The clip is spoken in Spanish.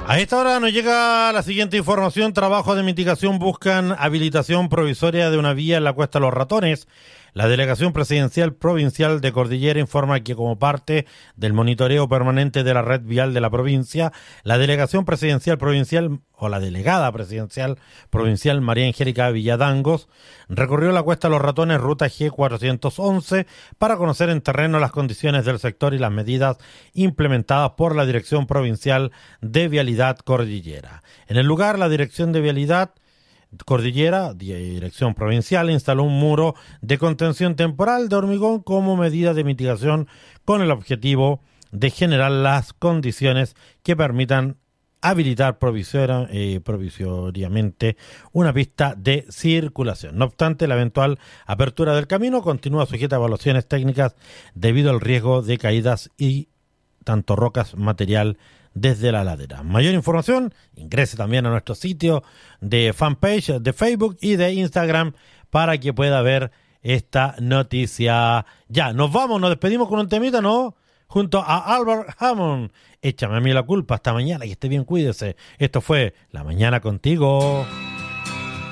A esta hora nos llega la siguiente información. Trabajos de mitigación buscan habilitación provisoria de una vía en la Cuesta Los Ratones. La Delegación Presidencial Provincial de Cordillera informa que como parte del monitoreo permanente de la red vial de la provincia, la Delegación Presidencial Provincial o la Delegada Presidencial Provincial María Angélica Villadangos recorrió la Cuesta Los Ratones, ruta G411, para conocer en terreno las condiciones del sector y las medidas implementadas por la Dirección Provincial de Vialidad Cordillera. En el lugar, la Dirección de Vialidad Cordillera, Dirección Provincial, instaló un muro de contención temporal de hormigón como medida de mitigación con el objetivo de generar las condiciones que permitan habilitar provisoriamente una pista de circulación. No obstante, la eventual apertura del camino continúa sujeta a evaluaciones técnicas debido al riesgo de caídas y tanto rocas, material desde la ladera. Mayor información, ingrese también a nuestro sitio de fanpage de Facebook y de Instagram para que pueda ver esta noticia. Ya, nos vamos, nos despedimos con un temita, ¿no? Junto a Albert Hammond. Échame a mí la culpa. Hasta mañana, que esté bien, cuídese. Esto fue La Mañana Contigo.